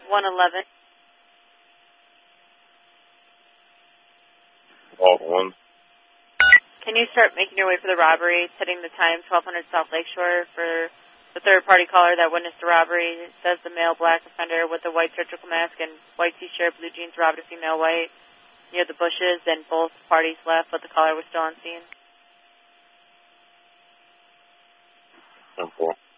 111. Vault 1. Can you start making your way for the robbery? It's heading the time 1200 South Lakeshore for the third-party caller that witnessed the robbery. It says the male black offender with the white surgical mask and white T-shirt, blue jeans, robbed a female white near the bushes, and both parties left, but the caller was still on scene. 10-4.